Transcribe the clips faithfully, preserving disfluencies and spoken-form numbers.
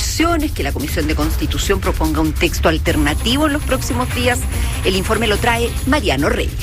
condiciones, que la Comisión de Constitución proponga un texto alternativo en los próximos días. El informe lo trae Mariano Reyes.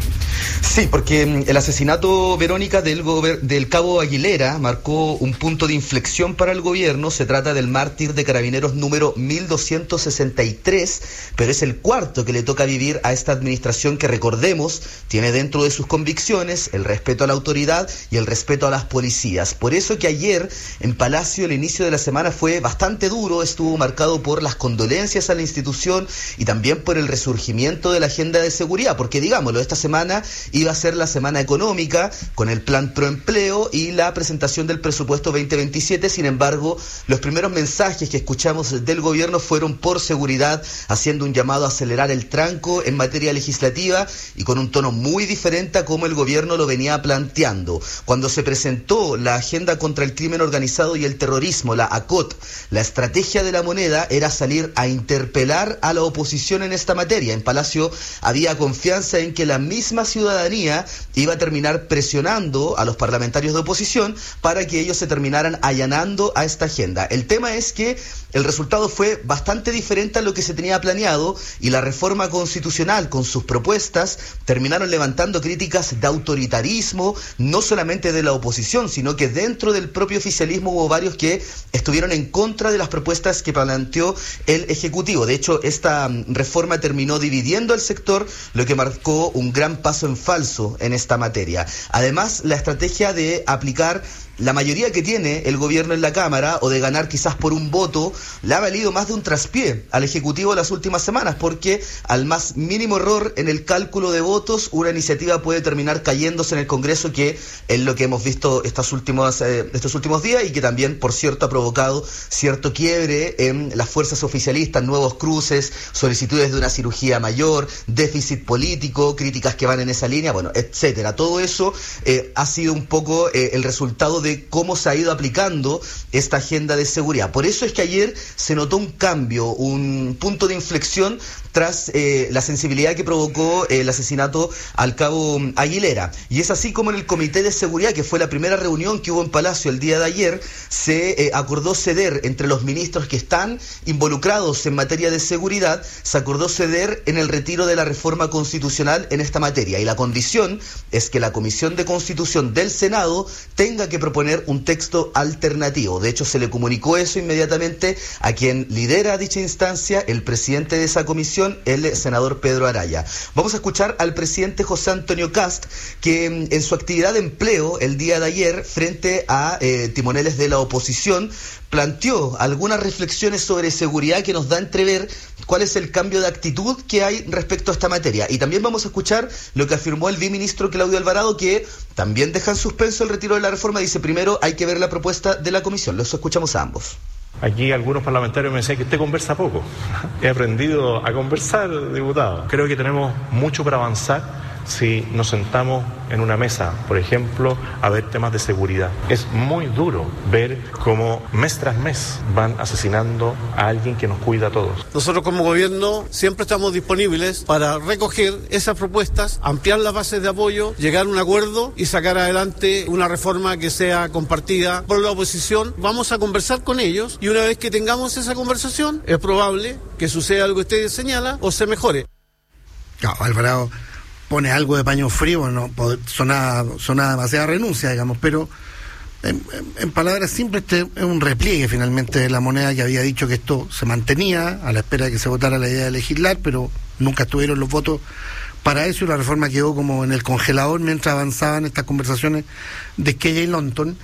Sí, porque el asesinato, Verónica, del, gober- del cabo Aguilera marcó un punto de inflexión para el gobierno. Se trata del mártir de Carabineros número mil doscientos sesenta y tres, pero es el cuarto que le toca vivir a esta administración que, recordemos, tiene dentro de sus convicciones el respeto a la autoridad y el respeto a las policías. Por eso que ayer en Palacio el inicio de la semana fue bastante duro, estuvo marcado por las condolencias a la institución y también por el resurgimiento de la agenda de seguridad, porque digámoslo, esta semana iba a ser la semana económica con el plan Proempleo y la presentación del presupuesto veinte veintisiete. Sin embargo, los primeros mensajes que escuchamos del gobierno fueron por seguridad, haciendo un llamado a acelerar el tranco en materia legislativa y con un tono muy diferente a como el gobierno lo venía planteando. Cuando se presentó la agenda contra el crimen organizado y el terrorismo, la A C O T, la estrategia de la moneda era salir a interpelar a la oposición en esta materia. En Palacio había confianza en que la misma ciudadanía iba a terminar presionando a los parlamentarios de oposición para que ellos se terminaran allanando a esta agenda. El tema es que el resultado fue bastante diferente a lo que se tenía planeado y la reforma constitucional con sus propuestas terminaron levantando críticas de autoritarismo, no solamente de la oposición, sino que dentro del propio oficialismo hubo varios que estuvieron en contra de las propuestas que planteó el Ejecutivo. De hecho, esta reforma terminó dividiendo al sector, lo que marcó un gran paso en falso en esta materia. Además, la estrategia de aplicar la mayoría que tiene el gobierno en la Cámara o de ganar quizás por un voto le ha valido más de un traspié al Ejecutivo las últimas semanas, porque al más mínimo error en el cálculo de votos una iniciativa puede terminar cayéndose en el Congreso, que es lo que hemos visto estas últimas, eh, estos últimos días y que también, por cierto, ha provocado cierto quiebre en las fuerzas oficialistas, nuevos cruces, solicitudes de una cirugía mayor, déficit político, críticas que van en esa línea, bueno, etcétera. Todo eso eh, ha sido un poco eh, el resultado de cómo se ha ido aplicando esta agenda de seguridad. Por eso es que ayer se notó un cambio, un punto de inflexión tras eh, la sensibilidad que provocó eh, el asesinato al cabo Aguilera. Y es así como en el Comité de Seguridad, que fue la primera reunión que hubo en Palacio el día de ayer, se eh, acordó ceder entre los ministros que están involucrados en materia de seguridad, se acordó ceder en el retiro de la reforma constitucional en esta materia. Y la condición es que la Comisión de Constitución del Senado tenga que proponer un texto alternativo. De hecho, se le comunicó eso inmediatamente a quien lidera dicha instancia, el presidente de esa comisión, el senador Pedro Araya. Vamos a escuchar al presidente José Antonio Kast, que en su actividad de empleo el día de ayer frente a eh, timoneles de la oposición planteó algunas reflexiones sobre seguridad que nos da a entrever cuál es el cambio de actitud que hay respecto a esta materia. Y también vamos a escuchar lo que afirmó el viceministro Claudio Alvarado, que también deja en suspenso el retiro de la reforma. Dice, primero hay que ver la propuesta de la comisión. Los escuchamos a ambos. Aquí algunos parlamentarios me decían que usted conversa poco. He aprendido a conversar, diputado. Creo que tenemos mucho para avanzar si nos sentamos en una mesa, por ejemplo, a ver temas de seguridad. Es muy duro ver cómo mes tras mes van asesinando a alguien que nos cuida a todos. Nosotros como gobierno siempre estamos disponibles para recoger esas propuestas, ampliar las bases de apoyo, llegar a un acuerdo y sacar adelante una reforma que sea compartida por la oposición. Vamos a conversar con ellos y una vez que tengamos esa conversación, es probable que suceda algo que usted señala o se mejore. No, Alvarado pone algo de paño frío, no sonaba, sonaba demasiada renuncia, digamos, pero en, en, en palabras simples este es un repliegue finalmente de la moneda, que había dicho que esto se mantenía a la espera de que se votara la idea de legislar, pero nunca estuvieron los votos para eso y la reforma quedó como en el congelador mientras avanzaban estas conversaciones de Esquella y Longton,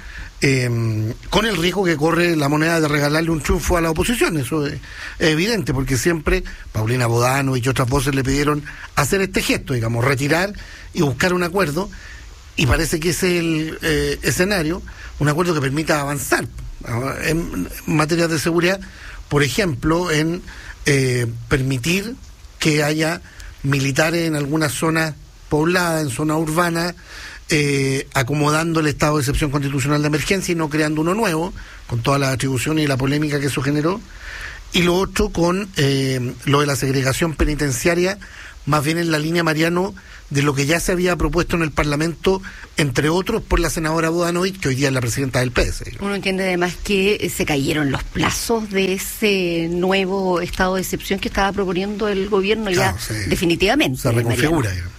eh, con el riesgo que corre la moneda de regalarle un triunfo a la oposición. Eso es, es evidente, porque siempre Paulina Bodano y otras voces le pidieron hacer este gesto, digamos, retirar y buscar un acuerdo, y parece que ese es el eh, escenario, un acuerdo que permita avanzar en materia de seguridad, por ejemplo, en eh, permitir que haya militares en algunas zonas pobladas, en zonas urbanas, eh, acomodando el estado de excepción constitucional de emergencia y no creando uno nuevo, con todas las atribuciones y la polémica que eso generó. Y lo otro con eh, lo de la segregación penitenciaria más bien en la línea, Mariano, de lo que ya se había propuesto en el Parlamento, entre otros por la senadora Bodanovich, que hoy día es la presidenta del P S. Uno entiende además que se cayeron los plazos de ese nuevo estado de excepción que estaba proponiendo el gobierno, claro, ya se, definitivamente. Se reconfigura, digamos.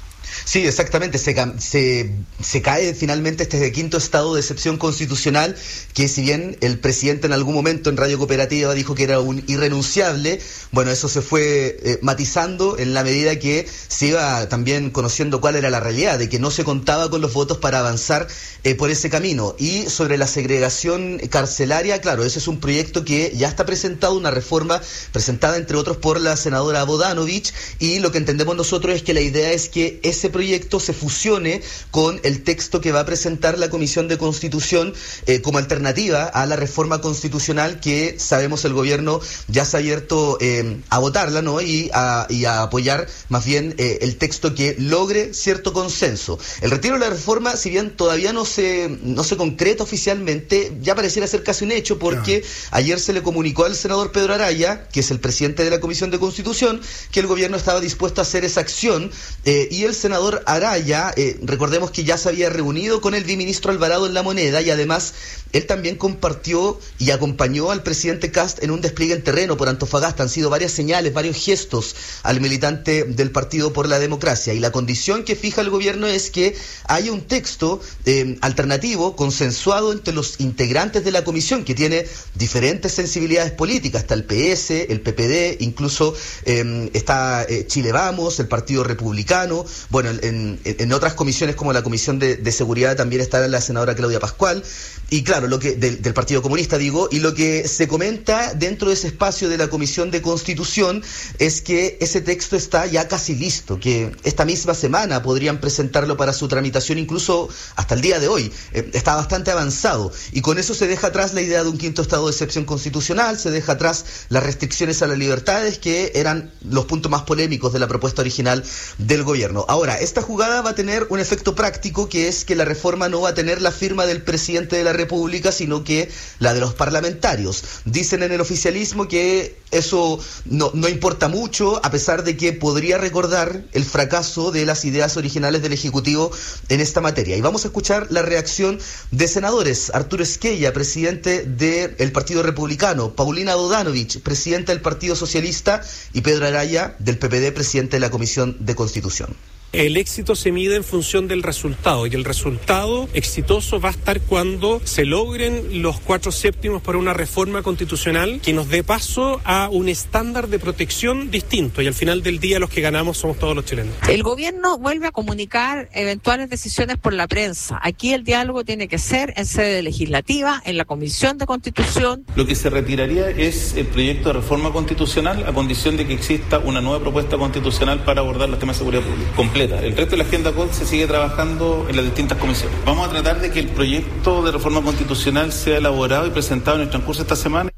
Sí, exactamente, se, se, se cae finalmente este quinto estado de excepción constitucional, que si bien el presidente en algún momento en Radio Cooperativa dijo que era un irrenunciable, bueno, eso se fue eh, matizando en la medida que se iba también conociendo cuál era la realidad, de que no se contaba con los votos para avanzar eh, por ese camino. Y sobre la segregación carcelaria, claro, ese es un proyecto que ya está presentado, una reforma presentada entre otros por la senadora Bodanovich, y lo que entendemos nosotros es que la idea es que ese proyecto se fusione con el texto que va a presentar la Comisión de Constitución eh, como alternativa a la reforma constitucional que sabemos el gobierno ya se ha abierto eh, a votarla, ¿no? Y a, y a apoyar más bien eh, el texto que logre cierto consenso. El retiro de la reforma, si bien todavía no se, no se concreta oficialmente, ya pareciera ser casi un hecho, porque claro, ayer se le comunicó al senador Pedro Araya, que es el presidente de la Comisión de Constitución, que el gobierno estaba dispuesto a hacer esa acción, eh, y el senador Araya, eh, recordemos que ya se había reunido con el viceministro Alvarado en La Moneda, y además él también compartió y acompañó al presidente Kast en un despliegue en terreno por Antofagasta. Han sido varias señales, varios gestos al militante del Partido por la Democracia, y la condición que fija el gobierno es que haya un texto eh, alternativo, consensuado entre los integrantes de la comisión, que tiene diferentes sensibilidades políticas. Está el P S, el P P D, incluso eh, está eh, Chile Vamos, el Partido Republicano. Bueno, en, en otras comisiones como la Comisión de, de Seguridad también está la senadora Claudia Pascual, y claro, lo que del, del Partido Comunista digo, y lo que se comenta dentro de ese espacio de la Comisión de Constitución es que ese texto está ya casi listo, que esta misma semana podrían presentarlo para su tramitación, incluso hasta el día de hoy. Eh, está bastante avanzado, y con eso se deja atrás la idea de un quinto estado de excepción constitucional, se deja atrás las restricciones a las libertades, que eran los puntos más polémicos de la propuesta original del gobierno. Ahora, esta jugada va a tener un efecto práctico, que es que la reforma no va a tener la firma del presidente de la República, sino que la de los parlamentarios. Dicen en el oficialismo que eso no, no importa mucho, a pesar de que podría recordar el fracaso de las ideas originales del Ejecutivo en esta materia. Y vamos a escuchar la reacción de senadores: Arturo Esquella, presidente del Partido Republicano; Paulina Bodanovich, presidenta del Partido Socialista; y Pedro Araya, del P P D, presidente de la Comisión de Constitución. El éxito se mide en función del resultado, y el resultado exitoso va a estar cuando se logren los cuatro séptimos para una reforma constitucional que nos dé paso a un estándar de protección distinto, y al final del día los que ganamos somos todos los chilenos. El gobierno vuelve a comunicar eventuales decisiones por la prensa. Aquí el diálogo tiene que ser en sede legislativa, en la Comisión de Constitución. Lo que se retiraría es el proyecto de reforma constitucional, a condición de que exista una nueva propuesta constitucional para abordar los temas de seguridad pública. El resto de la agenda C O D se sigue trabajando en las distintas comisiones. Vamos a tratar de que el proyecto de reforma constitucional sea elaborado y presentado en el transcurso de esta semana.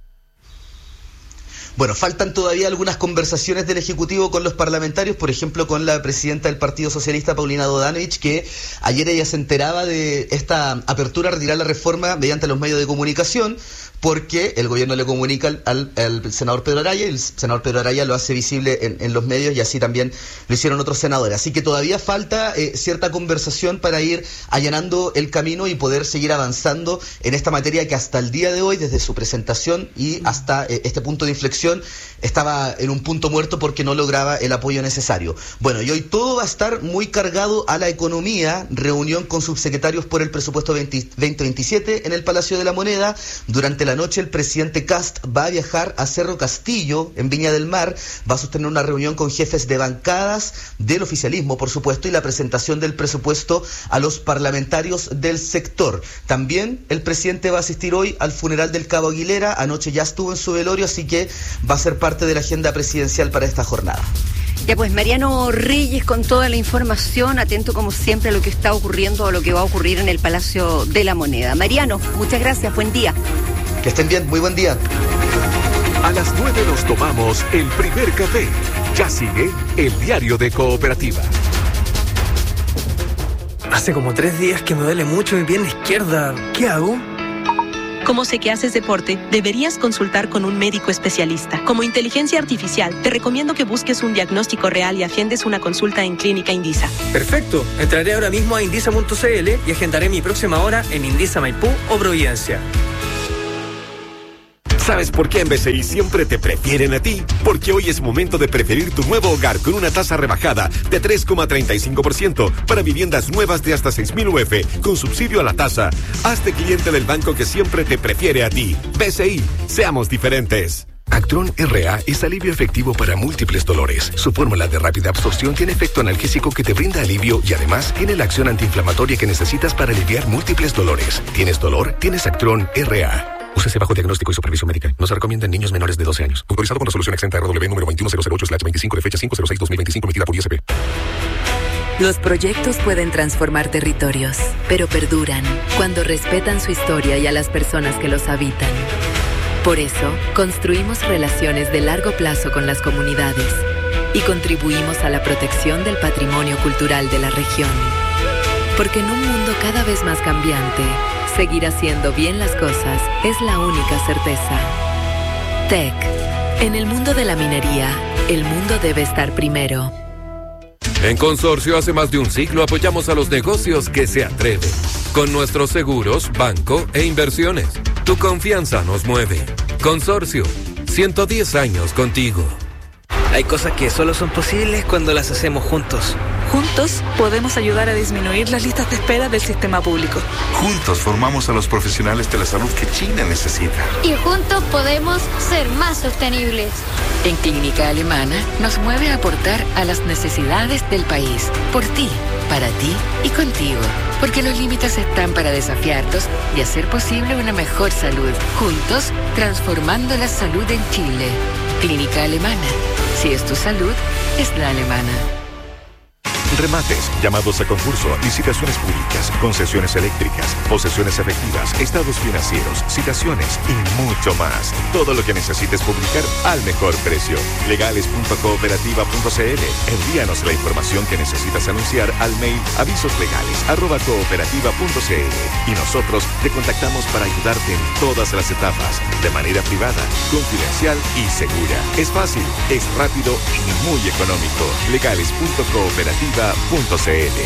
Bueno, faltan todavía algunas conversaciones del Ejecutivo con los parlamentarios, por ejemplo con la presidenta del Partido Socialista, Paulina Bodanovich, que ayer ella se enteraba de esta apertura a retirar la reforma mediante los medios de comunicación, porque el gobierno le comunica al, al, al senador Pedro Araya, y el senador Pedro Araya lo hace visible en, en los medios, y así también lo hicieron otros senadores. Así que todavía falta eh, cierta conversación para ir allanando el camino y poder seguir avanzando en esta materia que hasta el día de hoy, desde su presentación y hasta eh, este punto de inflexión, estaba en un punto muerto porque no lograba el apoyo necesario. Bueno, y hoy todo va a estar muy cargado a la economía. Reunión con subsecretarios por el presupuesto veinte veintisiete en el Palacio de la Moneda. Durante la noche el presidente Kast va a viajar a Cerro Castillo, en Viña del Mar, va a sostener una reunión con jefes de bancadas del oficialismo, por supuesto, y la presentación del presupuesto a los parlamentarios del sector. También el presidente va a asistir hoy al funeral del Cabo Aguilera. Anoche ya estuvo en su velorio, así que va a ser parte de la agenda presidencial para esta jornada. Ya pues, Mariano Reyes con toda la información, atento como siempre a lo que está ocurriendo o lo que va a ocurrir en el Palacio de la Moneda. Mariano, muchas gracias, buen día. Que estén bien, muy buen día. A las nueve nos tomamos el primer café. Ya sigue el diario de Cooperativa. Hace como tres días que me duele mucho mi pierna izquierda. ¿Qué hago? Como sé que haces deporte, deberías consultar con un médico especialista. Como inteligencia artificial, te recomiendo que busques un diagnóstico real y agendes una consulta en Clínica Indisa. Perfecto. Entraré ahora mismo a indisa punto c l y agendaré mi próxima hora en Indisa Maipú o Providencia. ¿Sabes por qué en B C I siempre te prefieren a ti? Porque hoy es momento de preferir tu nuevo hogar con una tasa rebajada de tres coma treinta y cinco por ciento para viviendas nuevas de hasta seis mil U F con subsidio a la tasa. Hazte cliente del banco que siempre te prefiere a ti. B C I, seamos diferentes. Actron R A es alivio efectivo para múltiples dolores. Su fórmula de rápida absorción tiene efecto analgésico que te brinda alivio y además tiene la acción antiinflamatoria que necesitas para aliviar múltiples dolores. ¿Tienes dolor? Tienes Actron R A. Úsese bajo diagnóstico y supervisión médica. No se recomienda en niños menores de doce años. Autorizado con resolución exenta R W número veintiuno cero cero ocho slash veinticinco de fecha cinco cero seis dos mil veinticinco emitida por I S P. Los proyectos pueden transformar territorios, pero perduran cuando respetan su historia y a las personas que los habitan. Por eso, construimos relaciones de largo plazo con las comunidades y contribuimos a la protección del patrimonio cultural de la región. Porque en un mundo cada vez más cambiante, seguir haciendo bien las cosas es la única certeza. T E C. En el mundo de la minería, el mundo debe estar primero. En Consorcio hace más de un siglo apoyamos a los negocios que se atreven. Con nuestros seguros, banco e inversiones. Tu confianza nos mueve. Consorcio, ciento diez años contigo. Hay cosas que solo son posibles cuando las hacemos juntos. Juntos podemos ayudar a disminuir las listas de espera del sistema público. Juntos formamos a los profesionales de la salud que China necesita. Y juntos podemos ser más sostenibles. En Clínica Alemana nos mueve a aportar a las necesidades del país. Por ti, para ti y contigo. Porque los límites están para desafiarlos y hacer posible una mejor salud. Juntos, transformando la salud en Chile. Clínica Alemana. Si es tu salud, es la alemana. Remates, llamados a concurso, licitaciones públicas, concesiones eléctricas, posesiones efectivas, estados financieros, citaciones y mucho más. Todo lo que necesites publicar al mejor precio. legales punto cooperativa punto c l. Envíanos la información que necesitas anunciar al mail avisoslegales arroba cooperativa punto c l y nosotros te contactamos para ayudarte en todas las etapas, de manera privada, confidencial y segura. Es fácil, es rápido y muy económico. legales punto cooperativa punto c l.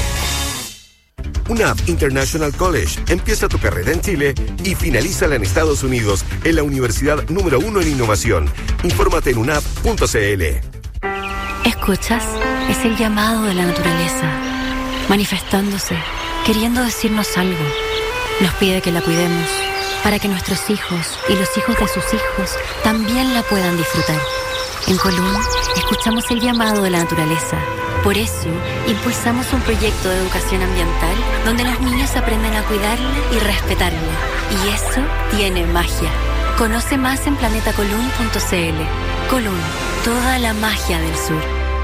U N A P International College. Empieza tu carrera en Chile y finalízala en Estados Unidos en la universidad número uno en innovación. Infórmate en u n a p punto c l. ¿Escuchas? Es el llamado de la naturaleza, manifestándose, queriendo decirnos algo. Nos pide que la cuidemos, para que nuestros hijos y los hijos de sus hijos también la puedan disfrutar. En Colún, escuchamos el llamado de la naturaleza. Por eso, impulsamos un proyecto de educación ambiental donde los niños aprenden a cuidarla y respetarla. Y eso tiene magia. Conoce más en planeta colún punto c l. Colún, toda la magia del sur.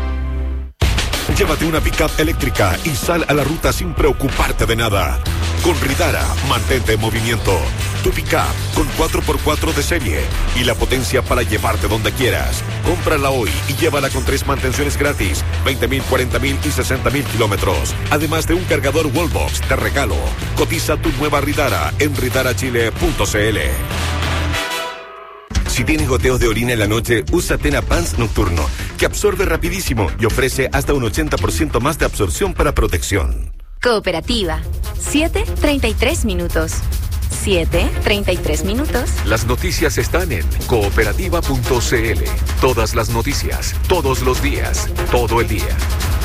Llévate una pick-up eléctrica y sal a la ruta sin preocuparte de nada. Con Ridara, mantente en movimiento. Tu pick-up con cuatro por cuatro de serie y la potencia para llevarte donde quieras. Cómprala hoy y llévala con tres mantenciones gratis, veinte mil, cuarenta mil y sesenta mil kilómetros. Además de un cargador Wallbox de regalo. Cotiza tu nueva Ridara en ridara chile punto c l. Si tienes goteos de orina en la noche, usa Tena Pants Nocturno, que absorbe rapidísimo y ofrece hasta un ochenta por ciento más de absorción para protección. Cooperativa. siete treinta y tres minutos. siete treinta y tres minutos. Las noticias están en cooperativa punto c l. Todas las noticias, todos los días, todo el día.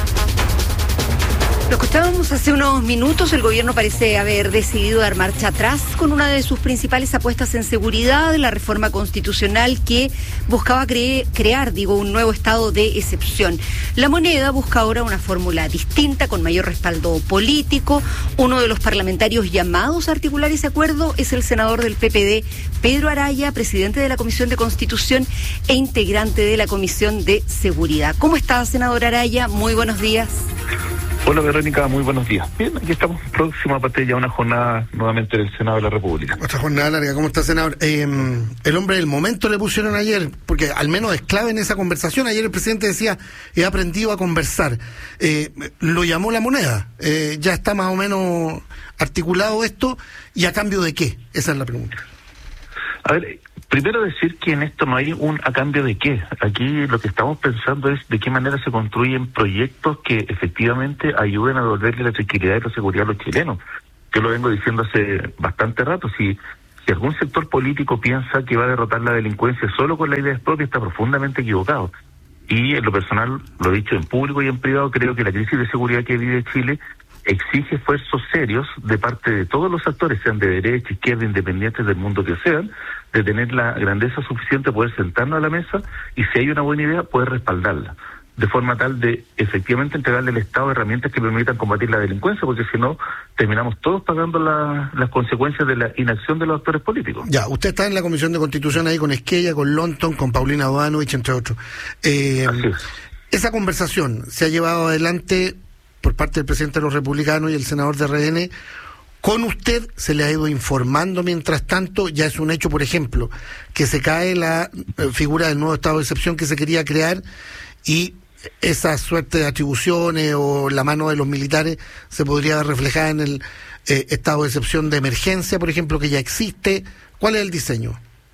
Lo escuchábamos hace unos minutos, el gobierno parece haber decidido dar marcha atrás con una de sus principales apuestas en seguridad, la reforma constitucional que buscaba cre- crear, digo, un nuevo estado de excepción. La Moneda busca ahora una fórmula distinta, con mayor respaldo político. Uno de los parlamentarios llamados a articular ese acuerdo es el senador del P P D, Pedro Araya, presidente de la Comisión de Constitución e integrante de la Comisión de Seguridad. ¿Cómo está, senador Araya? Muy buenos días. Hola Verónica, muy buenos días. Bien, aquí estamos próxima a partir ya una jornada nuevamente del Senado de la República. Otra jornada larga, ¿cómo está, senador? Eh, el hombre del momento le pusieron ayer, porque al menos es clave en esa conversación. Ayer el presidente decía, he aprendido a conversar. Eh, lo llamó La Moneda. Eh, ya está más o menos articulado esto, ¿y a cambio de qué? Esa es la pregunta. A ver, primero decir que en esto no hay un a cambio de qué. Aquí lo que estamos pensando es de qué manera se construyen proyectos que efectivamente ayuden a devolverle la tranquilidad y la seguridad a los chilenos. Yo lo vengo diciendo hace bastante rato. Si, si algún sector político piensa que va a derrotar la delincuencia solo con la idea propia, está profundamente equivocado. Y en lo personal, lo he dicho en público y en privado, creo que la crisis de seguridad que vive Chile exige esfuerzos serios de parte de todos los actores, sean de derecha, izquierda, independientes del mundo que sean, de tener la grandeza suficiente, poder sentarnos a la mesa y si hay una buena idea, poder respaldarla, de forma tal de efectivamente entregarle al Estado herramientas que permitan combatir la delincuencia, porque si no, terminamos todos pagando la, las consecuencias de la inacción de los actores políticos. Ya, usted está en la Comisión de Constitución ahí con Esquella, con Lonton, con Paulina Bodanovich, entre otros. Eh, Así es. Esa conversación se ha llevado adelante por parte del presidente de los republicanos y el senador de R N. Con usted se le ha ido informando mientras tanto, ya es un hecho, por ejemplo, que se cae la eh, figura del nuevo estado de excepción que se quería crear y esa suerte de atribuciones o la mano de los militares se podría ver reflejada en el eh, estado de excepción de emergencia, por ejemplo, que ya existe. ¿Cuál es el diseño?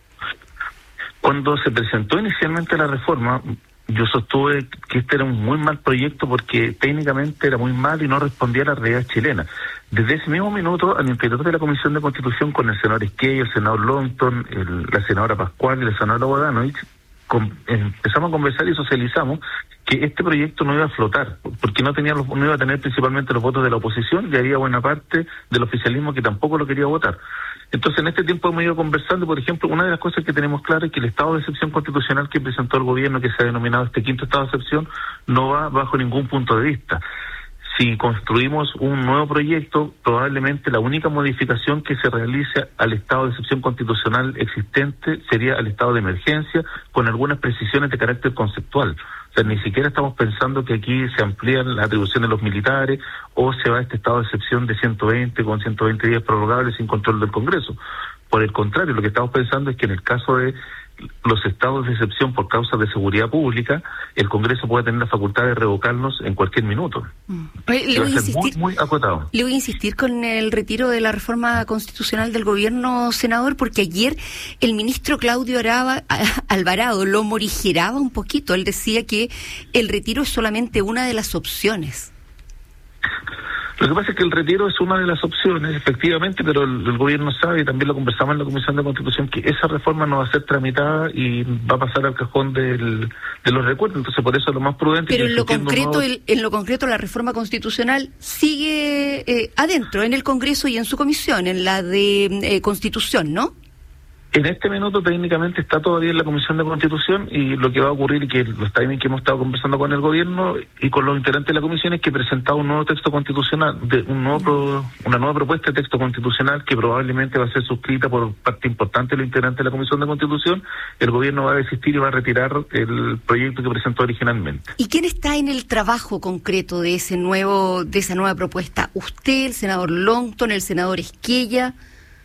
Cuando se presentó inicialmente la reforma, yo sostuve que este era un muy mal proyecto porque técnicamente era muy mal y no respondía a la realidad chilena. Desde ese mismo minuto, al interior de la Comisión de Constitución, con el senador Esquella, el senador Lonton, el, la senadora Pascual y la senadora Bodanovich, con, empezamos a conversar y socializamos que este proyecto no iba a flotar, porque no tenía los, no iba a tener principalmente los votos de la oposición y había buena parte del oficialismo que tampoco lo quería votar. Entonces, en este tiempo hemos ido conversando. Por ejemplo, una de las cosas que tenemos claro es que el estado de excepción constitucional que presentó el gobierno, que se ha denominado este quinto estado de excepción, no va bajo ningún punto de vista. Si construimos un nuevo proyecto, probablemente la única modificación que se realice al estado de excepción constitucional existente sería al estado de emergencia, con algunas precisiones de carácter conceptual. O sea, ni siquiera estamos pensando que aquí se amplían las atribuciones de los militares o se va a este estado de excepción de ciento veinte con ciento veinte días prorrogables sin control del Congreso. Por el contrario, lo que estamos pensando es que en el caso de los estados de excepción por causas de seguridad pública, el Congreso puede tener la facultad de revocarlos en cualquier minuto. Mm. Oye, le, voy a insistir, muy, muy acotado. le voy a insistir con el retiro de la reforma constitucional del gobierno, senador, porque ayer el ministro Claudio Araba, Alvarado lo morigeraba un poquito. Él decía que el retiro es solamente una de las opciones. Lo que pasa es que el retiro es una de las opciones, efectivamente, pero el, el gobierno sabe, y también lo conversamos en la Comisión de Constitución, que esa reforma no va a ser tramitada y va a pasar al cajón del, de los recuerdos. Entonces, por eso es lo más prudente. Pero en lo concreto, nuevo... el, en lo concreto, la reforma constitucional sigue eh, adentro, en el Congreso y en su comisión, en la de eh, Constitución, ¿no? En este minuto técnicamente está todavía en la Comisión de Constitución y lo que va a ocurrir, y que los timings que hemos estado conversando con el gobierno y con los integrantes de la comisión, es que presentado un nuevo texto constitucional, de un nuevo pro, una nueva propuesta de texto constitucional que probablemente va a ser suscrita por parte importante de los integrantes de la Comisión de Constitución. El gobierno va a desistir y va a retirar el proyecto que presentó originalmente. ¿Y quién está en el trabajo concreto de ese nuevo, de esa nueva propuesta? ¿Usted, el senador Lonton, el senador Esquella?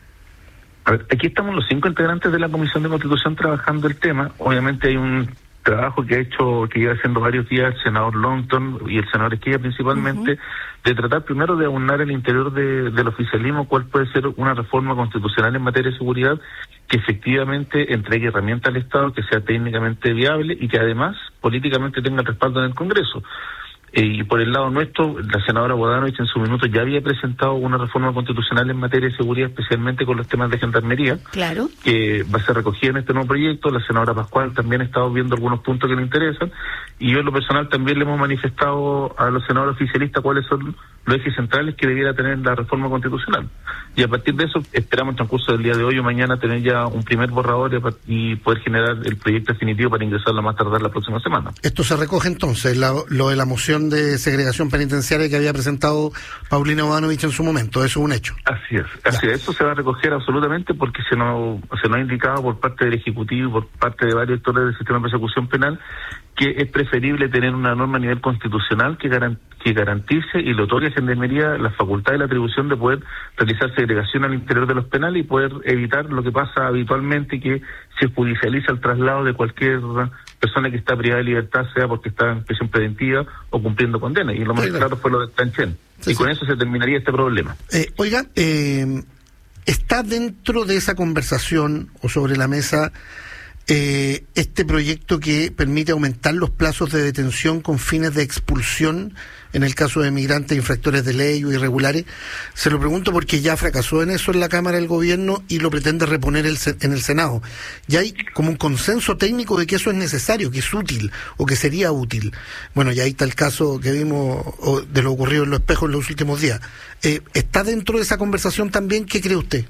A ver, aquí estamos los cinco integrantes de la Comisión de Constitución trabajando el tema. Obviamente hay un trabajo que ha hecho, que lleva haciendo varios días el senador Lonton y el senador Esquella principalmente, uh-huh. de tratar primero de aunar el interior de, del oficialismo cuál puede ser una reforma constitucional en materia de seguridad que efectivamente entregue herramientas al Estado, que sea técnicamente viable y que además políticamente tenga el respaldo en el Congreso. Eh, y por el lado nuestro, la senadora Bodanovich en su minuto ya había presentado una reforma constitucional en materia de seguridad, especialmente con los temas de gendarmería, claro, que va a ser recogida en este nuevo proyecto. La senadora Pascual también ha estado viendo algunos puntos que le interesan, y yo en lo personal también le hemos manifestado a los senadores oficialistas cuáles son los ejes centrales que debiera tener la reforma constitucional. Y a partir de eso esperamos en el transcurso del día de hoy o mañana tener ya un primer borrador y poder generar el proyecto definitivo para ingresarlo a más tardar la próxima semana. Esto se recoge entonces, la, lo de la moción de segregación penitenciaria que había presentado Paulina Bodanovich en su momento, eso es un hecho. Así es, así es, eso se va a recoger absolutamente porque se nos, se nos ha indicado por parte del Ejecutivo y por parte de varios actores del sistema de persecución penal que es preferible tener una norma a nivel constitucional que, garan, que garantice y le otorgue a Gendarmería la facultad y la atribución de poder realizar segregación al interior de los penales y poder evitar lo que pasa habitualmente, que se judicializa el traslado de cualquier persona que está privada de libertad, sea porque está en prisión preventiva o cumpliendo condena. Y lo más sí, claro fue lo de Tanchen. Sí, y sí. Con eso se terminaría este problema. Eh, oiga, eh... ¿está dentro de esa conversación o sobre la mesa eh, este proyecto que permite aumentar los plazos de detención con fines de expulsión en el caso de migrantes infractores de ley o irregulares? Se lo pregunto porque ya fracasó en eso en la Cámara del Gobierno y lo pretende reponer el, en el Senado. Ya hay como un consenso técnico de que eso es necesario, que es útil o que sería útil. Bueno, ya ahí está el caso que vimos o, de lo ocurrido en Los Espejos en los últimos días. Eh, ¿Está dentro de esa conversación también? ¿Qué cree usted?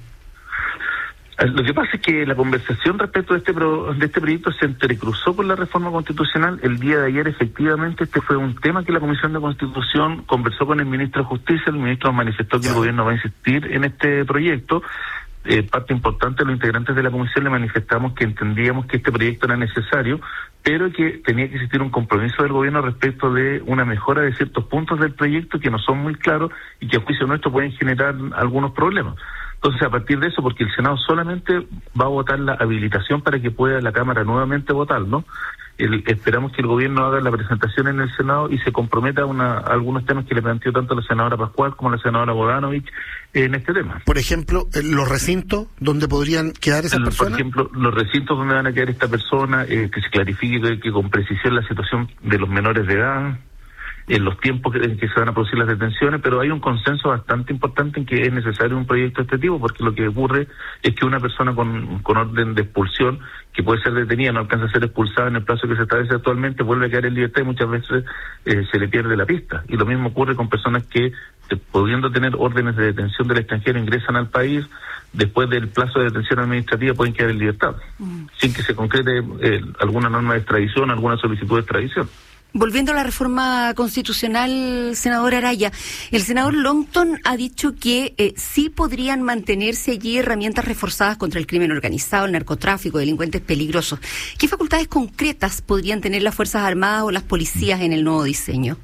Lo que pasa es que la conversación respecto de este pro, de este proyecto se entrecruzó con la reforma constitucional. El día de ayer, efectivamente, este fue un tema que la Comisión de Constitución conversó con el ministro de Justicia. El ministro manifestó que el gobierno va a insistir en este proyecto. Eh, parte importante de los integrantes de la comisión le manifestamos que entendíamos que este proyecto era necesario, pero que tenía que existir un compromiso del gobierno respecto de una mejora de ciertos puntos del proyecto que no son muy claros y que a juicio nuestro pueden generar algunos problemas. Entonces, a partir de eso, porque el Senado solamente va a votar la habilitación para que pueda la Cámara nuevamente votar, ¿no? El, esperamos que el gobierno haga la presentación en el Senado y se comprometa a, una, a algunos temas que le planteó tanto la senadora Pascual como la senadora Bodanovich en este tema. Por ejemplo, los recintos donde podrían quedar esas personas. Por ejemplo, los recintos donde van a quedar esta persona, eh, que se clarifique que, que con precisión la situación de los menores de edad, en los tiempos en que se van a producir las detenciones, pero hay un consenso bastante importante en que es necesario un proyecto de este tipo, porque lo que ocurre es que una persona con, con orden de expulsión, que puede ser detenida, no alcanza a ser expulsada en el plazo que se establece actualmente, vuelve a quedar en libertad y muchas veces eh, se le pierde la pista. Y lo mismo ocurre con personas que, eh, pudiendo tener órdenes de detención del extranjero, ingresan al país, después del plazo de detención administrativa pueden quedar en libertad, mm. sin que se concrete eh, alguna norma de extradición, alguna solicitud de extradición. Volviendo a la reforma constitucional, senador Araya, el senador Longton ha dicho que eh, sí podrían mantenerse allí herramientas reforzadas contra el crimen organizado, el narcotráfico, delincuentes peligrosos. ¿Qué facultades concretas podrían tener las Fuerzas Armadas o las policías en el nuevo diseño?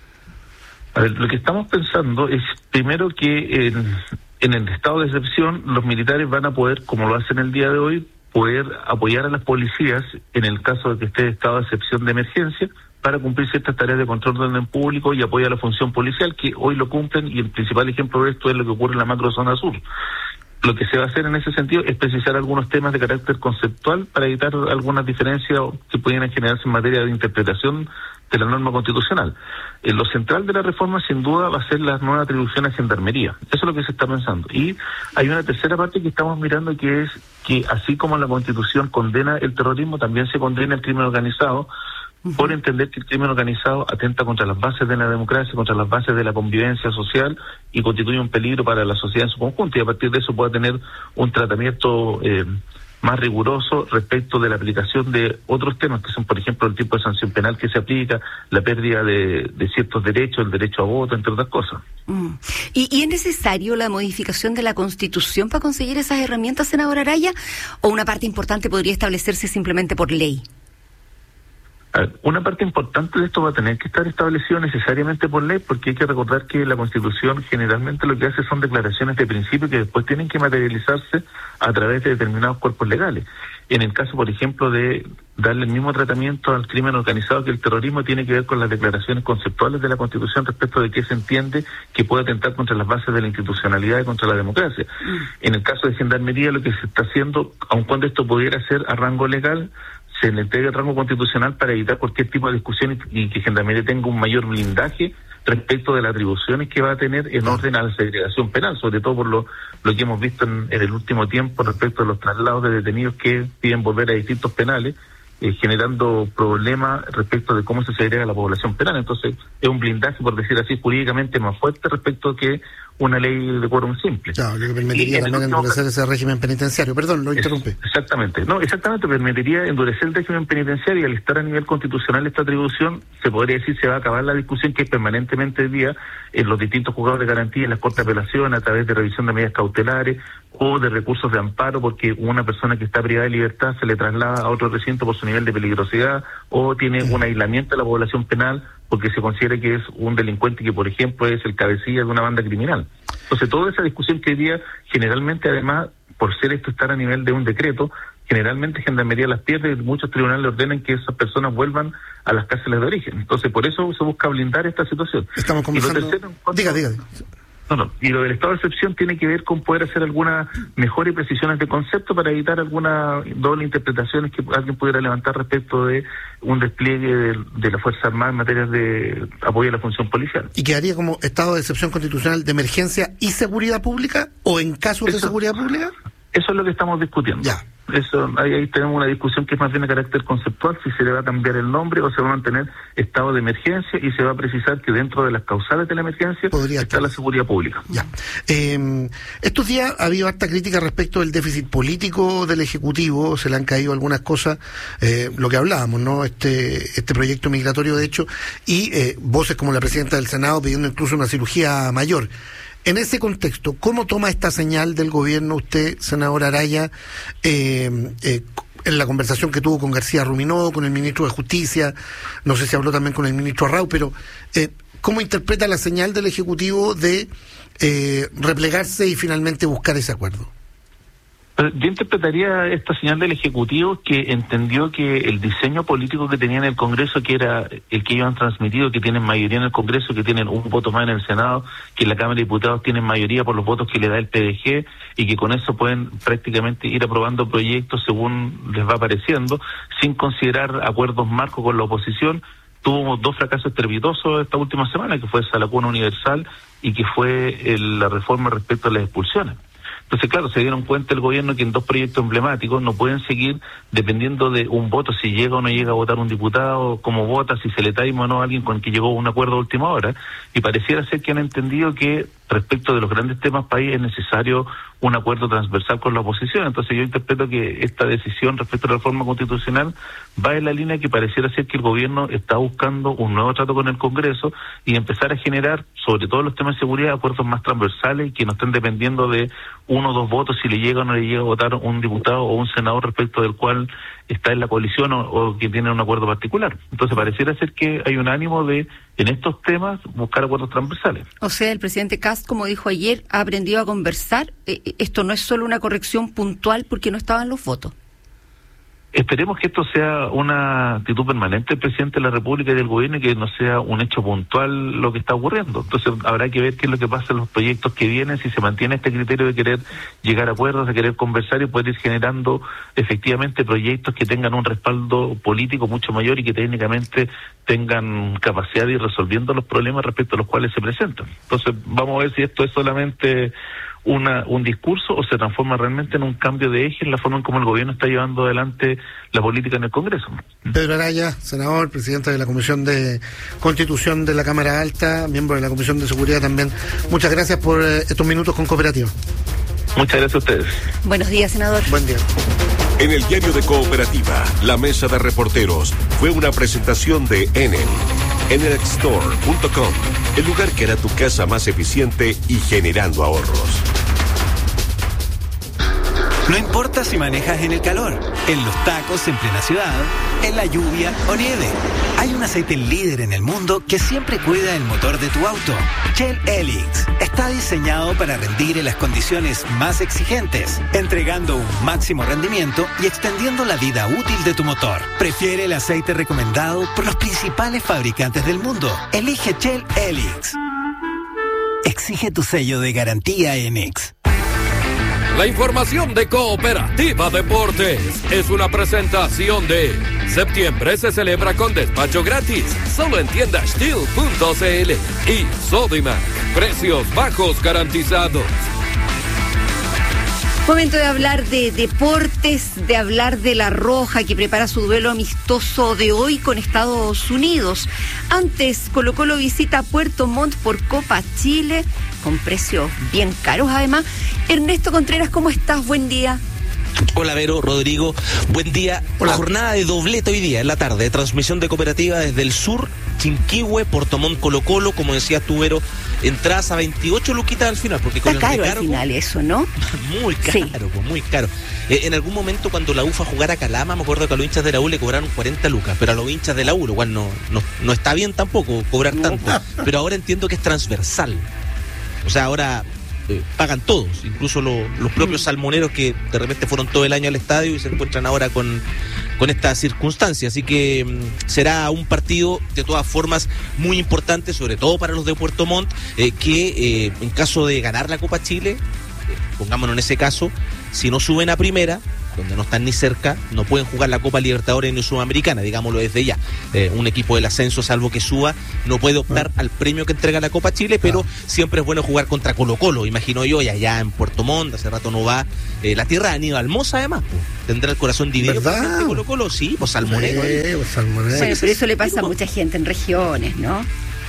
A ver, lo que estamos pensando es, primero, que en, en el estado de excepción los militares van a poder, como lo hacen el día de hoy, poder apoyar a las policías en el caso de que esté estado de excepción de emergencia, para cumplir ciertas tareas de control de orden público y apoyo a la función policial, que hoy lo cumplen, y el principal ejemplo de esto es lo que ocurre en la macrozona sur. Lo que se va a hacer en ese sentido es precisar algunos temas de carácter conceptual para evitar algunas diferencias que pudieran generarse en materia de interpretación de la norma constitucional. Eh, lo central de la reforma, sin duda, va a ser la nueva atribución a Gendarmería. Eso es lo que se está pensando. Y hay una tercera parte que estamos mirando, que es que así como la Constitución condena el terrorismo, también se condena el crimen organizado, por entender que el crimen organizado atenta contra las bases de la democracia, contra las bases de la convivencia social y constituye un peligro para la sociedad en su conjunto, y a partir de eso pueda tener un tratamiento eh, más riguroso respecto de la aplicación de otros temas, que son, por ejemplo, el tipo de sanción penal que se aplica, la pérdida de, de ciertos derechos, el derecho a voto, entre otras cosas. Mm. ¿Y, ¿Y es necesario la modificación de la Constitución para conseguir esas herramientas, senador Araya? ¿O una parte importante podría establecerse simplemente por ley? Una parte importante de esto va a tener que estar establecido necesariamente por ley, porque hay que recordar que la Constitución generalmente lo que hace son declaraciones de principio que después tienen que materializarse a través de determinados cuerpos legales. En el caso, por ejemplo, de darle el mismo tratamiento al crimen organizado que el terrorismo, tiene que ver con las declaraciones conceptuales de la Constitución respecto de qué se entiende que puede atentar contra las bases de la institucionalidad y contra la democracia. Mm. En el caso de Gendarmería, lo que se está haciendo, aun cuando esto pudiera ser a rango legal, se le entrega el rango constitucional para evitar cualquier tipo de discusión y, y que Gendarmería tenga un mayor blindaje respecto de las atribuciones que va a tener en orden a la segregación penal, sobre todo por lo, lo que hemos visto en, en el último tiempo respecto a los traslados de detenidos que piden volver a distintos penales, eh, generando problemas respecto de cómo se segrega la población penal. Entonces, es un blindaje, por decir así, jurídicamente más fuerte respecto a que una ley de quórum simple. Claro, lo que permitiría también endurecer ese régimen penitenciario. Perdón, lo interrumpí. Exactamente. No, exactamente, permitiría endurecer el régimen penitenciario, y al estar a nivel constitucional esta atribución, se podría decir, se va a acabar la discusión que permanentemente hoy día en los distintos juzgados de garantía, en las cortes de apelación, a través de revisión de medidas cautelares o de recursos de amparo, porque una persona que está privada de libertad se le traslada a otro recinto por su nivel de peligrosidad, o tiene un aislamiento de la población penal porque se considera que es un delincuente que, por ejemplo, es el cabecilla de una banda criminal. Entonces, toda esa discusión que hoy día, generalmente, además, por ser esto estar a nivel de un decreto, generalmente Gendarmería las pierde y muchos tribunales ordenan que esas personas vuelvan a las cárceles de origen. Entonces, por eso se busca blindar esta situación. Estamos conversando... Y lo tercero, diga, diga. No, no. Y lo del estado de excepción tiene que ver con poder hacer algunas mejores precisiones de concepto para evitar alguna doble interpretaciones que alguien pudiera levantar respecto de un despliegue de, de la Fuerza Armada en materia de apoyo a la función policial. ¿Y quedaría como estado de excepción constitucional de emergencia y seguridad pública o en casos de seguridad pública? Eso es lo que estamos discutiendo. Ya. Eso, ahí, ahí tenemos una discusión que es más bien de carácter conceptual, si se le va a cambiar el nombre o se va a mantener estado de emergencia, y se va a precisar que dentro de las causales de la emergencia podría está la seguridad pública. Ya. Eh, estos días ha habido harta crítica respecto del déficit político del Ejecutivo, se le han caído algunas cosas, eh, lo que hablábamos, ¿no? Este, este proyecto migratorio, de hecho, y eh, voces como la presidenta del Senado pidiendo incluso una cirugía mayor. En ese contexto, ¿cómo toma esta señal del gobierno usted, senador Araya, eh, eh, en la conversación que tuvo con García Ruminó, con el ministro de Justicia, no sé si habló también con el ministro Arrau, pero eh, ¿cómo interpreta la señal del Ejecutivo de eh, replegarse y finalmente buscar ese acuerdo? Yo interpretaría esta señal del Ejecutivo que entendió que el diseño político que tenía en el Congreso, que era el que ellos han transmitido, que tienen mayoría en el Congreso, que tienen un voto más en el Senado, que en la Cámara de Diputados tienen mayoría por los votos que le da el P D G, y que con eso pueden prácticamente ir aprobando proyectos según les va apareciendo, sin considerar acuerdos marcos con la oposición. Tuvo dos fracasos estrepitosos esta última semana, que fue esa lacuna universal y que fue el, la reforma respecto a las expulsiones. Entonces, claro, se dieron cuenta el gobierno que en dos proyectos emblemáticos no pueden seguir dependiendo de un voto, si llega o no llega a votar un diputado, cómo vota, si se le taima o no a alguien con el que llegó a un acuerdo a última hora. Y pareciera ser que han entendido que respecto de los grandes temas país es necesario un acuerdo transversal con la oposición. Entonces yo interpreto que esta decisión respecto a la reforma constitucional va en la línea que pareciera ser que el gobierno está buscando un nuevo trato con el Congreso y empezar a generar, sobre todo los temas de seguridad, acuerdos más transversales y que no estén dependiendo de uno o dos votos, si le llega o no le llega a votar un diputado o un senador respecto del cual está en la coalición o, o que tiene un acuerdo particular. Entonces pareciera ser que hay un ánimo de, en estos temas, buscar acuerdos transversales. O sea, el presidente Kast, como dijo ayer, ha aprendido a conversar. Eh, esto no es solo una corrección puntual porque no estaban los votos. Esperemos que esto sea una actitud permanente del presidente de la República y del gobierno y que no sea un hecho puntual lo que está ocurriendo. Entonces habrá que ver qué es lo que pasa en los proyectos que vienen, si se mantiene este criterio de querer llegar a acuerdos, de querer conversar y poder ir generando efectivamente proyectos que tengan un respaldo político mucho mayor y que técnicamente tengan capacidad de ir resolviendo los problemas respecto a los cuales se presentan. Entonces vamos a ver si esto es solamente Una, un discurso o se transforma realmente en un cambio de eje en la forma en cómo el gobierno está llevando adelante la política en el Congreso. Pedro Araya, senador, presidente de la Comisión de Constitución de la Cámara Alta, miembro de la Comisión de Seguridad también. Muchas gracias por eh, estos minutos con Cooperativa. Muchas gracias a ustedes. Buenos días, senador. Buen día. En el diario de Cooperativa, la mesa de reporteros fue una presentación de Enel. Enel Store punto com, el lugar que hará tu casa más eficiente y generando ahorros. No importa si manejas en el calor, en los tacos en plena ciudad, en la lluvia o nieve. Hay un aceite líder en el mundo que siempre cuida el motor de tu auto. Shell Helix está diseñado para rendir en las condiciones más exigentes, entregando un máximo rendimiento y extendiendo la vida útil de tu motor. Prefiere el aceite recomendado por los principales fabricantes del mundo. Elige Shell Helix. Exige tu sello de garantía en X. La información de Cooperativa Deportes es una presentación de septiembre se celebra con despacho gratis, solo en tienda steel punto c l y Sodimac, precios bajos garantizados. Momento de hablar de deportes, de hablar de La Roja, que prepara su duelo amistoso de hoy con Estados Unidos. Antes, Colo-Colo visita Puerto Montt por Copa Chile, con precios bien caros además. Ernesto Contreras, ¿cómo estás? Buen día. Hola Vero, Rodrigo, buen día. Hola. Jornada de doblete hoy día, en la tarde, transmisión de Cooperativa desde el sur, Chinquihue, Puerto Montt, Colo-Colo, como decías tú, Vero, entradas a veintiocho luquitas al final. Porque está con caro el recargo, al final eso, ¿no? Muy caro, sí. pues muy caro. Eh, en algún momento cuando la U fue a jugar a Calama, me acuerdo que a los hinchas de la U le cobraron cuarenta lucas, pero a los hinchas de la U, lo cual no, no, no está bien tampoco cobrar tanto, pero ahora entiendo que es transversal. O sea, ahora... Eh, pagan todos, incluso lo, los propios salmoneros que de repente fueron todo el año al estadio y se encuentran ahora con, con esta circunstancia. Así que mmm, será un partido de todas formas muy importante, sobre todo para los de Puerto Montt, eh, que eh, en caso de ganar la Copa Chile, eh, pongámonos en ese caso, si no suben a primera, donde no están ni cerca, no pueden jugar la Copa Libertadores ni Sudamericana, digámoslo desde ya. Eh, un equipo del ascenso, salvo que suba, no puede optar ah. al premio que entrega la Copa Chile, pero ah. siempre es bueno jugar contra Colo Colo, imagino yo, y allá en Puerto Montt, hace rato no va, eh, la tierra de Aníbal Mosa además, pues, tendrá el corazón dividido. ¿Verdad? Colo Colo, sí, pues Salmonero. Sí, pues Salmonero. Bueno, pero eso le pasa a mucha gente en regiones, ¿no?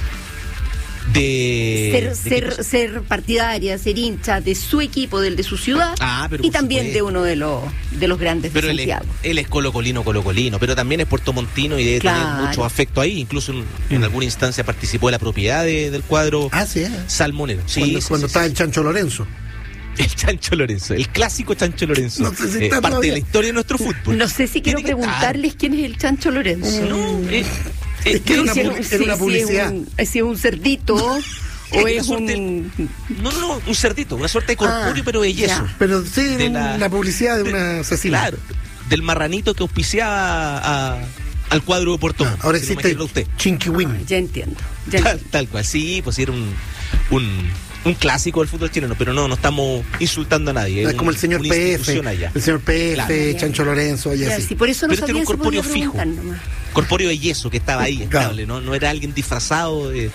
De ser, ser, ser partidaria, ser hincha de su equipo, del de su ciudad, ah, pero y también supuesto. de uno de los de los grandes pero de él Santiago. Es, él es colocolino, colocolino, pero también es puertomontino y debe claro. tener mucho afecto ahí, incluso en, en alguna instancia participó de la propiedad de, del cuadro ah, ¿sí? salmonero. Sí, cuando sí, cuando sí, estaba sí. el Chancho Lorenzo. El Chancho Lorenzo, el clásico Chancho Lorenzo. No sé si eh, parte todavía. de la historia de nuestro fútbol. No sé si quiero preguntarles quién es el Chancho Lorenzo. No, eh, es que era una, si pu- es, era una si publicidad. es un, si es un cerdito o es suerte, un... No, no, no, un cerdito, una suerte de corpóreo, ah, pero de yeso. Ya. Pero sí, de la, la publicidad de, de una asesina. Claro, del marranito que auspiciaba a, al cuadro de Puerto Montt. Ah, ahora existe Chinquiwin. Ya entiendo. Ya tal, entiendo. tal cual, sí, pues era un... un un clásico del fútbol chileno, pero no, no estamos insultando a nadie. Es un, como el señor P F, allá. el señor P F, claro. Chancho Lorenzo, allá ya, sí. sí, por eso no pero este era un corpóreo fijo, nomás. corpóreo de yeso que estaba ahí, claro. estable, ¿no? No era alguien disfrazado de,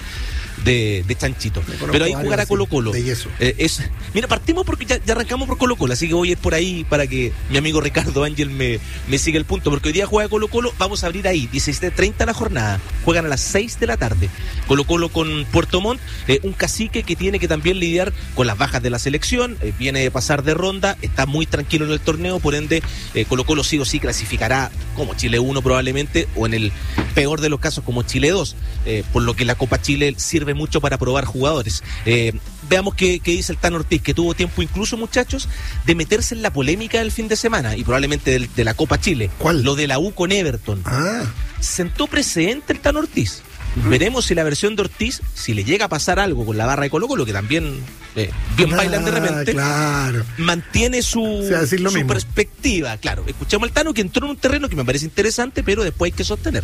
de, de chanchito. Pero ahí jugará Colo Colo. De yeso. Eh, es, mira, partimos porque ya, ya arrancamos por Colo Colo, así que voy a ir por ahí para que mi amigo Ricardo Ángel me, me siga el punto, porque hoy día juega Colo Colo, vamos a abrir ahí, diecisiete treinta la jornada, juegan a las seis de la tarde, Colo Colo con Puerto Montt, eh, un cacique que tiene que también lidiar con las bajas de la selección, eh, viene de pasar de ronda, está muy tranquilo en el torneo, por ende eh, Colo Colo sí o sí clasificará como Chile uno probablemente, o en el peor de los casos como Chile dos, eh, por lo que la Copa Chile sirve mucho para probar jugadores. Eh, veamos qué, qué dice el Tano Ortiz, que tuvo tiempo incluso, muchachos, de meterse en la polémica del fin de semana y probablemente del, de la Copa Chile. ¿Cuál? Lo de la U con Everton. Ah. Sentó precedente el Tano Ortiz. Uh-huh. Veremos si la versión de Ortiz, si le llega a pasar algo con la barra de Colo Colo, que también eh, bien ah, bailan de repente, claro. mantiene su, o sea, su perspectiva. Claro, escuchamos al Tano que entró en un terreno que me parece interesante, pero después hay que sostener.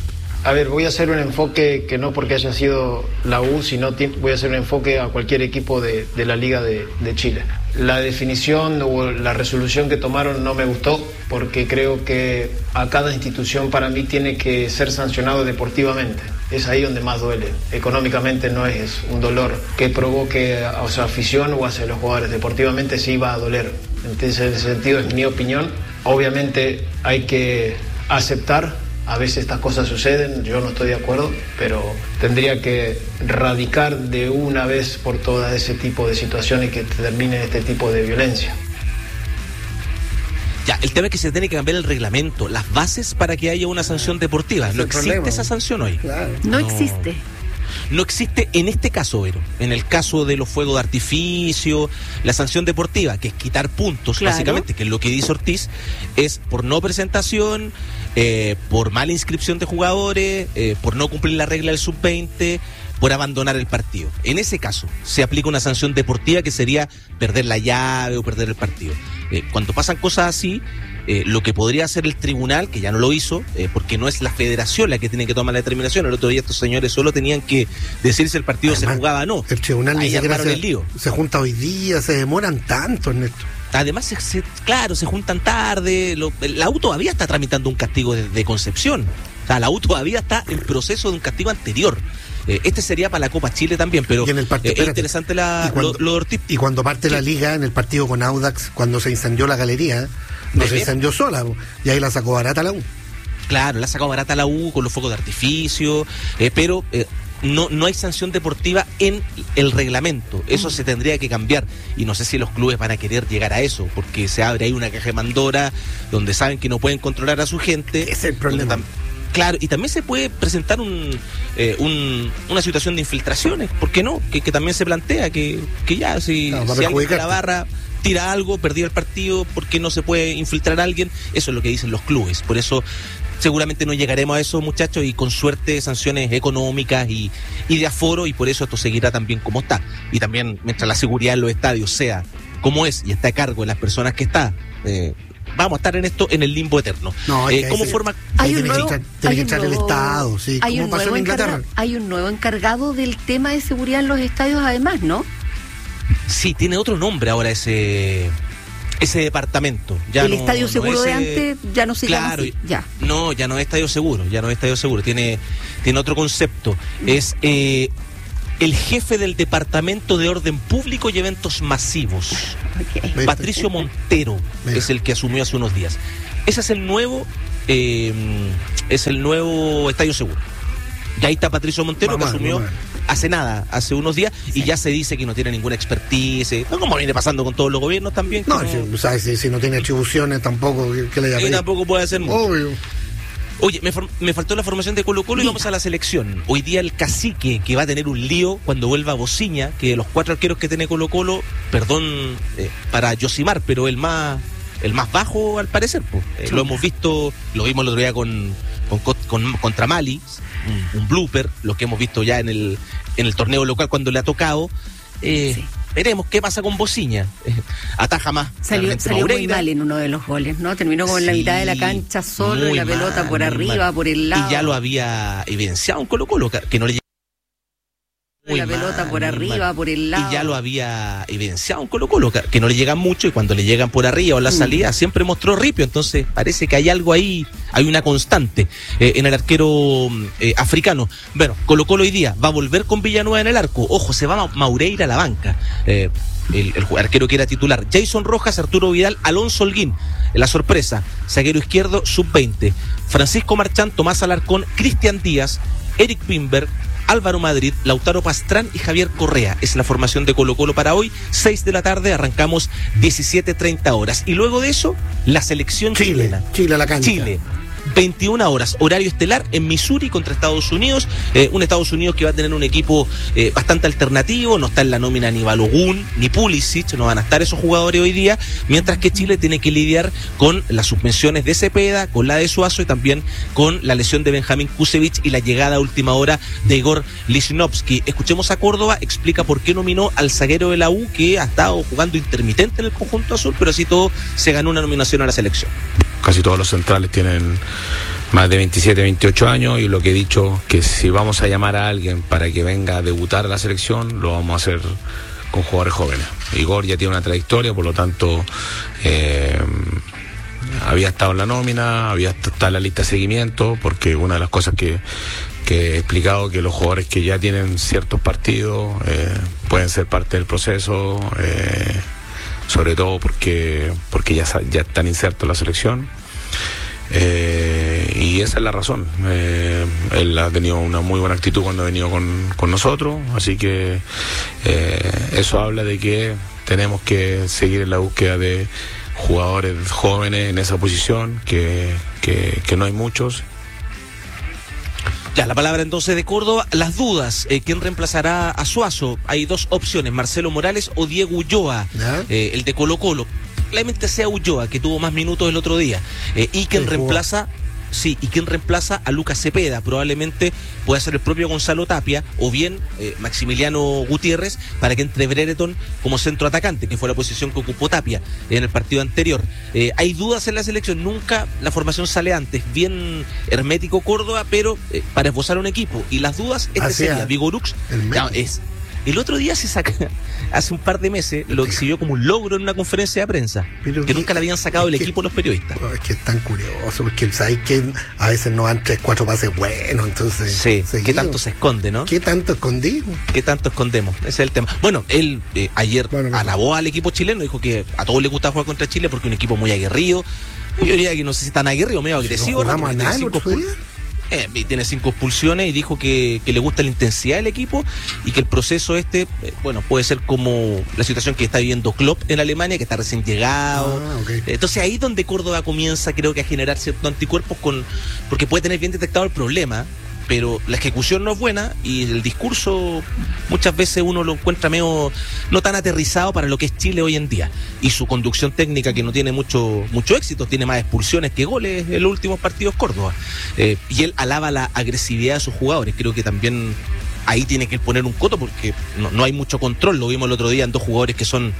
A ver, voy a hacer un enfoque que no porque haya sido la U, sino voy a hacer un enfoque a cualquier equipo de, de la Liga de, de Chile. La definición o la resolución que tomaron no me gustó porque creo que a cada institución para mí tiene que ser sancionado deportivamente. Es ahí donde más duele. Económicamente no es un dolor que provoque a su afición o hacia los jugadores. Deportivamente sí va a doler. Entonces, en ese sentido es mi opinión. Obviamente hay que aceptar. A veces estas cosas suceden, yo no estoy de acuerdo, pero tendría que erradicar de una vez por todas ese tipo de situaciones que termine este tipo de violencia. Ya, el tema es que se tiene que cambiar el reglamento, las bases para que haya una sanción deportiva. No existe problema. Esa sanción hoy. Claro. No, no existe. No existe en este caso, Vero. En el caso de los fuegos de artificio, la sanción deportiva, que es quitar puntos, claro. Básicamente, que es lo que dice Ortiz, es por no presentación, eh, por mala inscripción de jugadores, eh, por no cumplir la regla del sub veinte, por abandonar el partido. En ese caso, se aplica una sanción deportiva que sería perder la llave o perder el partido. Eh, cuando pasan cosas así, eh, lo que podría hacer el tribunal, que ya no lo hizo, eh, porque no es la federación la que tiene que tomar la determinación, el otro día estos señores solo tenían que decir si el partido Además, se jugaba o no. El tribunal Ahí ni siquiera se, el lío. se junta hoy día, se demoran tanto en esto. Además, se, se, claro, se juntan tarde, lo, la U todavía está tramitando un castigo de, de Concepción. O sea, la U todavía está en proceso de un castigo anterior. Eh, este sería para la Copa Chile también, pero y en el partido, eh, es interesante la, cuando, lo, lo de Ortiz. Y cuando parte ¿Qué? La liga en el partido con Audax, cuando se incendió la galería, no se incendió sola, y ahí la sacó barata la U. Claro, la sacó barata la U con los fuegos de artificio, eh, pero eh, no, no hay sanción deportiva en el reglamento. Eso mm. se tendría que cambiar, y no sé si los clubes van a querer llegar a eso, porque se abre ahí una caja de Pandora donde saben que no pueden controlar a su gente. Ese es el problema. Claro, y también se puede presentar un, eh, un una situación de infiltraciones, ¿por qué no? Que, que también se plantea que, que ya, si, no, si alguien de la barra tira algo, perdió el partido, ¿por qué no se puede infiltrar a alguien? Eso es lo que dicen los clubes, por eso seguramente no llegaremos a eso, muchachos, y con suerte sanciones económicas y, y de aforo, y por eso esto seguirá también como está. Y también, mientras la seguridad en los estadios sea como es y está a cargo de las personas que está, eh, vamos a estar en esto en el limbo eterno. No, eh, ¿Cómo se, forma? Hay un nuevo, tiene que, hay que entrar nuevo, el Estado, sí, hay como un pasó nuevo en Inglaterra. Encarga, hay un nuevo encargado del tema de seguridad en los estadios, además, ¿no? Sí, tiene otro nombre ahora ese ese departamento. Ya el no, estadio no seguro es, de antes ya no se claro, llama así. Ya. No, ya no es estadio seguro, ya no es estadio seguro, tiene, tiene otro concepto. Mm. Es eh, el jefe del Departamento de Orden Público y Eventos Masivos. Okay. Patricio Montero Mira. es el que asumió hace unos días. Ese es el nuevo, eh, es el nuevo estadio seguro. Y ahí está Patricio Montero, mamá, que asumió mamá. hace nada, hace unos días, sí. y ya se dice que no tiene ninguna expertise, no como viene pasando con todos los gobiernos también. No, no... Si, ¿sabes? Si, si no tiene atribuciones tampoco, ¿qué le llama? Y tampoco puede hacer mucho. Obvio. Oye, me, me faltó la formación de Colo Colo y vamos a la selección. Hoy día el cacique, que va a tener un lío cuando vuelva a Bociña, que de los cuatro arqueros que tiene Colo Colo, perdón eh, para Yosimar, pero el más el más bajo al parecer. Pues. Eh, lo hemos visto, lo vimos el otro día con, con, con contra Mali, un, un blooper, lo que hemos visto ya en el, en el torneo local cuando le ha tocado. Eh, sí. Veremos qué pasa con Bociña. Eh, ataja más. Salió, salió muy mal en uno de los goles, ¿no? Terminó como sí, en la mitad de la cancha solo y la mal, pelota por arriba, mal. por el lado. Y ya lo había evidenciado un Colo Colo, que no le Muy la mal, pelota por arriba, mal. por el lado. Y ya lo había evidenciado un Colo Colo, que no le llegan mucho y cuando le llegan por arriba o la mm. salida siempre mostró ripio. Entonces parece que hay algo ahí, hay una constante eh, en el arquero eh, africano. Bueno, Colo Colo hoy día va a volver con Villanueva en el arco. Ojo, se va Maureira a la banca. Eh, el, el arquero que era titular. Jason Rojas, Arturo Vidal, Alonso Holguín. La sorpresa, zaguero izquierdo, sub veinte. Francisco Marchán, Tomás Alarcón, Cristian Díaz, Eric Pimber, Álvaro Madrid, Lautaro Pastrán y Javier Correa. Es la formación de Colo Colo para hoy, seis de la tarde, arrancamos diecisiete treinta horas. Y luego de eso, la selección Chile, chilena. Chile a la cancha. Chile. veintiuna horas, horario estelar en Missouri contra Estados Unidos, eh, un Estados Unidos que va a tener un equipo eh, bastante alternativo, no está en la nómina ni Balogun ni Pulisic, no van a estar esos jugadores hoy día, mientras que Chile tiene que lidiar con las suspensiones de Cepeda, con la de Suazo y también con la lesión de Benjamín Kusevich y la llegada a última hora de Igor Lichnowsky. Escuchemos a Córdoba, explica por qué nominó al zaguero de la U que ha estado jugando intermitente en el conjunto azul, pero así todo se ganó una nominación a la selección. Casi todos los centrales tienen más de veintisiete, veintiocho años y lo que he dicho, que si vamos a llamar a alguien para que venga a debutar a la selección, lo vamos a hacer con jugadores jóvenes. Igor ya tiene una trayectoria, por lo tanto eh, había estado en la nómina, había estado en la lista de seguimiento, porque una de las cosas que, que he explicado, que los jugadores que ya tienen ciertos partidos eh, pueden ser parte del proceso, eh, sobre todo porque porque ya, ya están insertos en la selección. Eh, y esa es la razón. Eh, él ha tenido una muy buena actitud cuando ha venido con, con nosotros, así que eh, eso habla de que tenemos que seguir en la búsqueda de jugadores jóvenes en esa posición, que, que, que no hay muchos. Ya, la palabra entonces de Córdoba, las dudas, eh, ¿quién reemplazará a Suazo? Hay dos opciones, Marcelo Morales o Diego Ulloa, eh, el de Colo Colo. Probablemente sea Ulloa, que tuvo más minutos el otro día, eh, y quien reemplaza... Sí, y quien reemplaza a Lucas Cepeda, probablemente pueda ser el propio Gonzalo Tapia o bien eh, Maximiliano Gutiérrez, para que entre Brereton como centro atacante, que fue la posición que ocupó Tapia en el partido anterior. Eh, hay dudas en la selección, nunca la formación sale antes, bien hermético Córdoba, pero eh, para esbozar un equipo. Y las dudas, este Hacia sería Vigorux, no, es... El otro día se saca, hace un par de meses, lo exhibió como un logro en una conferencia de prensa, pero que nunca le habían sacado del equipo los periodistas. Es que es tan curioso, porque sabéis que a veces no dan tres, cuatro pases buenos, entonces... Sí, seguido. ¿Qué tanto se esconde, no? ¿Qué tanto escondimos? ¿Qué tanto escondemos? Ese es el tema. Bueno, él eh, ayer bueno, alabó al equipo chileno, dijo que a todos les gusta jugar contra Chile porque es un equipo muy aguerrido. Yo diría que no sé si tan aguerrido, medio agresivo. No, no, nada, Eh, y tiene cinco expulsiones y dijo que, que le gusta la intensidad del equipo y que el proceso este, eh, bueno, puede ser como la situación que está viviendo Klopp en Alemania, que está recién llegado. Ah, okay. Entonces ahí es donde Córdoba comienza, creo que a generar ciertos anticuerpos, con porque puede tener bien detectado el problema, pero la ejecución no es buena y el discurso muchas veces uno lo encuentra medio no tan aterrizado para lo que es Chile hoy en día, y su conducción técnica, que no tiene mucho mucho éxito, tiene más expulsiones que goles en los últimos partidos Córdoba, eh, y él alaba la agresividad de sus jugadores. Creo que también ahí tiene que poner un coto porque no, no hay mucho control, lo vimos el otro día en dos jugadores que son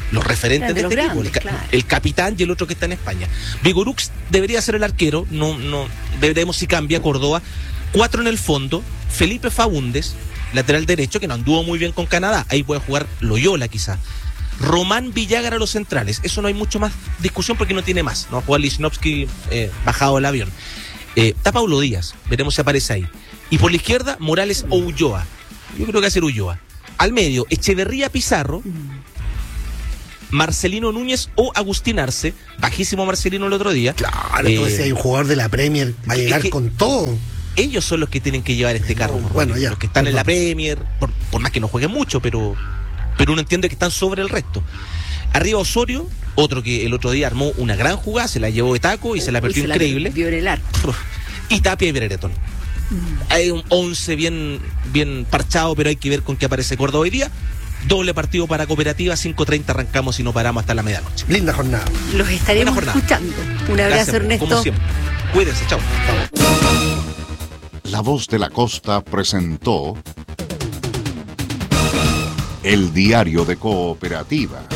los referentes de, de este grandes, equipo, el, ca- claro. el capitán y el otro que está en España. Vigorux debería ser el arquero, no, no, veremos si cambia Córdoba. Cuatro en el fondo, Felipe Faúndes, lateral derecho, que no anduvo muy bien con Canadá, ahí puede jugar Loyola quizá. Román Villagra a los centrales, eso no hay mucho más discusión porque no tiene más, no va a jugar Lichnowsky eh, bajado del avión. Eh, está Paulo Díaz, veremos si aparece ahí. Y por la izquierda, Morales o Ulloa. Yo creo que va a ser Ulloa. Al medio, Echeverría Pizarro, Marcelino Núñez o Agustín Arce. Bajísimo Marcelino el otro día. Claro, entonces Eh, hay un jugador de la Premier, va a llegar es que con todo. Ellos son los que tienen que llevar este carro. Bueno, ya. Los que están en la Premier, por, por más que no jueguen mucho, pero, pero uno entiende que están sobre el resto. Arriba Osorio, otro que el otro día armó una gran jugada, se la llevó de taco y se la perdió Y se increíble. vio en el arco. Y Tapia y Brereton. Hay un once bien, bien parchado, pero hay que ver con qué aparece Córdoba hoy día. Doble partido para Cooperativa, cinco treinta arrancamos y no paramos hasta la medianoche. Linda jornada. Los estaremos Buena jornada. escuchando. Un abrazo, Gracias, Ernesto. como siempre. Cuídense, chao. La Voz de la Costa presentó El Diario de Cooperativa.